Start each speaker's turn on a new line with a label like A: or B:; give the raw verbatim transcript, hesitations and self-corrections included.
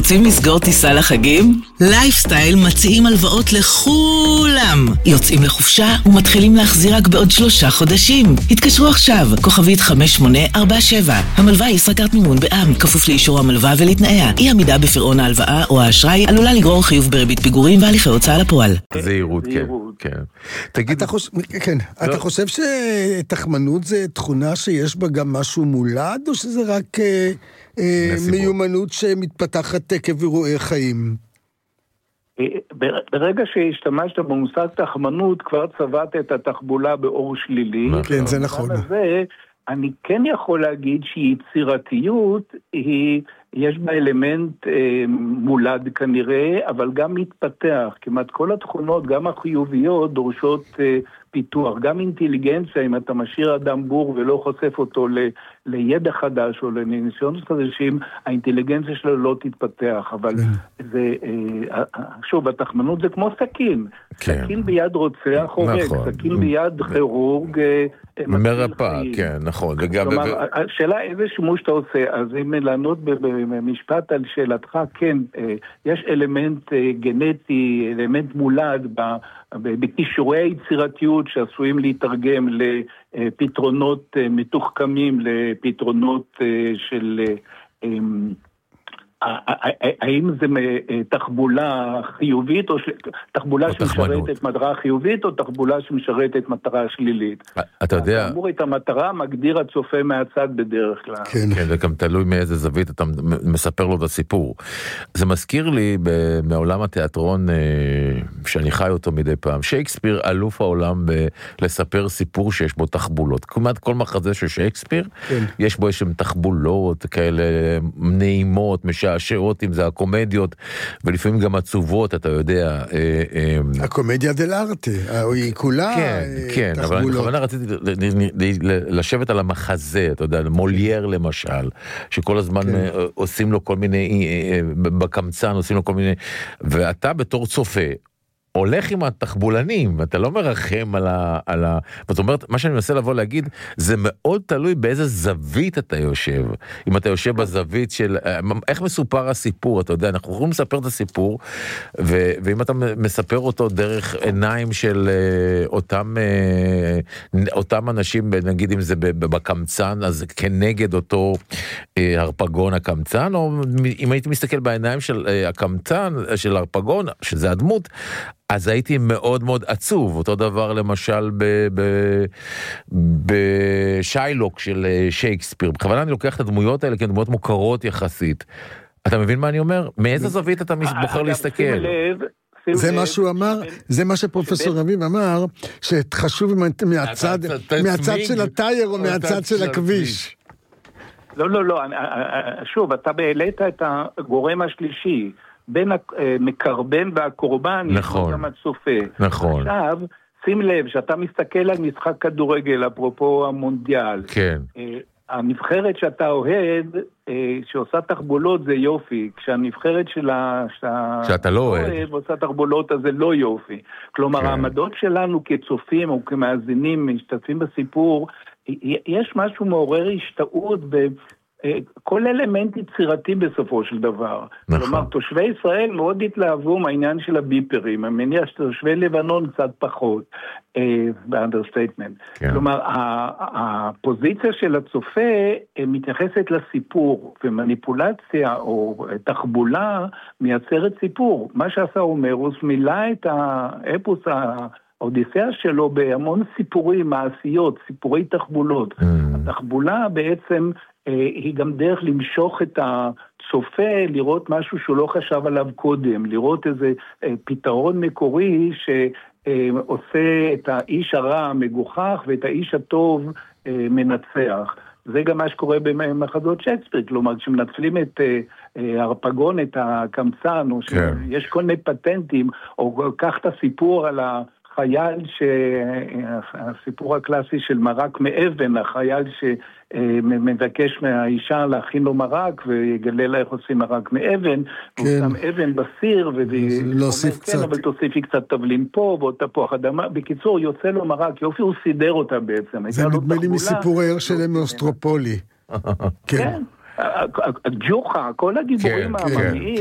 A: רוצים לסגור טיסה לחגים? לייפסטייל מציעים הלוואות לכולם. יוצאים לחופשה ומתחילים להחזיר רק בעוד שלושה חודשים. התקשרו עכשיו, כוכבית חמש שמונה ארבע שבע. המלווה היא ישראכרט מימון בע"מ, כפוף לאישור המלווה ולתנאיה. אי עמידה בפירעון ההלוואה או האשראי עלולה לגרור חיוב בריבית פיגורים והליכי הוצאה לפועל.
B: זהירות, כן. כן. תגיד,
C: אתה חושב, כן, אתה חושב שתחמנות זה תכונה שיש בה גם משהו מולד, או שזה רק מיומנות שמתפתחת עקב אירועי חיים?
D: ברגע שהשתמשת במושג תחמנות, כבר צבעת את התחבולה באור שלילי.
C: כן, זה נכון.
D: אני כן יכול להגיד שיצירתיות היא, יש בה אלמנט אה, מולד כנראה, אבל גם מתפתח. כמעט כל התכונות, גם החיוביות, דורשות אה, פיתוח. גם אינטליגנציה, אם אתה משאיר אדם בור ולא חושף אותו ל, לידע חדש או לניסיונות חדשים, האינטליגנציה שלו לא תתפתח. אבל זה, אה, שוב, התחמנות זה כמו סכין. כן. סכין ביד רוצח הורג, נכון. סכין ביד כירורג אה,
B: מרפא, כן, נכון.
D: כלומר, השאלה איזה שימוש אתה עושה, אז אם לענות במשפט על שאלתך, כן, יש אלמנט גנטי, אלמנט מולד בכישורי היצירתיות שעשויים להתרגם לפתרונות מתוחכמים, לפתרונות של... האם זה תחבולה חיובית או תחבולה שמשרתת מטרה חיובית או תחבולה שמשרתת מטרה שלילית?
B: אתה יודע...
D: אמור את המטרה מגדיר הצופה מהצד בדרך כלל.
B: כן, וגם תלוי מאיזה זווית אתה מספר לו את הסיפור. זה מזכיר לי מעולם התיאטרון שאני חי אותו מדי פעם. שייקספיר אלוף העולם לספר סיפור שיש בו תחבולות. כמעט כל מחזה של שייקספיר יש בו איזשהם תחבולות כאלה נעימות, משעשעות, אם זה הקומדיות, ולפעמים גם עצובות, אתה יודע.
C: הקומדיה דל ארטה, היא כולה
B: כן, כן, אבל אני בכוונה רציתי לשבת על המחזה, אתה יודע, מולייר למשל, שכל הזמן עושים לו כל מיני, בקמצן עושים לו כל מיני, ואתה בתור צופה, הולך עם התחבולנים, אתה לא מרחם על ה... על ה... זאת אומרת, מה שאני מנסה לבוא להגיד, זה מאוד תלוי באיזה זווית אתה יושב. אם אתה יושב בזווית של... איך מסופר הסיפור, אתה יודע, אנחנו יכולים לספר את הסיפור, ו... ואם אתה מספר אותו דרך עיניים של אותם, אותם אנשים, נגיד אם זה בקמצן, אז כנגד אותו הרפגון הקמצן, או אם הייתי מסתכל בעיניים של הקמצן, של הרפגון, שזה הדמות, אז הייתי מאוד מאוד עצוב. אותו דבר למשל בשיילוק של שייקספיר. בכוונה אני לוקח את הדמויות האלה, כי הן דמויות מוכרות יחסית. אתה מבין מה אני אומר? מאיזה זווית אתה בוחר להסתכל?
C: זה מה שהוא אמר, זה מה שפרופסור רביב אמר, שחשוב מהצד של הטייר או מהצד של הכביש.
D: לא, לא, לא. שוב, אתה העלית את הגורם השלישי. בין המקרבן והקורבן,
B: נכון,
D: גם הצופה.
B: נכון.
D: עכשיו, שים לב, שאתה מסתכל על משחק כדורגל, אפרופו המונדיאל.
B: כן.
D: הנבחרת שאתה אוהד, שעושה תחבולות זה יופי. כשהנבחרת שלה,
B: שאתה לא אוהד,
D: ועושה תחבולות אז זה לא יופי. כלומר, כן. העמדות שלנו כצופים או כמאזינים, משתתפים בסיפור, יש משהו מעורר השתאות ב... כל אלמנט יצירתי בסופו של דבר. נכון. כלומר, תושבי ישראל מאוד התלהבו מהעניין של הביפרים. אני מניח שתושבי לבנון קצת פחות, באנדרסטייטמנט. כן. כלומר, הפוזיציה של הצופה מתייחסת לסיפור, ומניפולציה או תחבולה מייצרת סיפור. מה שעשה הומרוס מילא את האפוס האודיסאה שלו בהמון סיפורים, מעשיות, סיפורי תחבולות. Mm. התחבולה בעצם היא גם דרך למשוך את הצופה, לראות משהו שהוא לא חשב עליו קודם, לראות איזה פתרון מקורי שעושה את האיש הרע המגוחך ואת האיש הטוב מנצח. זה גם מה שקורה במחזות שייקספיר, כלומר, כשמנצלים את הרפגון, את הקמצן, או שיש כל מיני פטנטים, או קח את הסיפור על ה... חייל שהסיפור הקלאסי של מרק מאבן, החייל שמבקש מהאישה להכין לו מרק ויגלה לה איך עושים מרק מאבן, הוא שם אבן בסיר
C: ולהוסיף קצת,
D: אבל תוסיפי קצת תבלין פה ועוד תפוח אדמה. בקיצור, יוצא לו מרק, יופי, הוא סידר אותה בעצם.
C: זה נדמה לי מסיפורי הרשלם מאוסטרופולי.
D: כן. הג'וחה, כל הגיבורים העממיים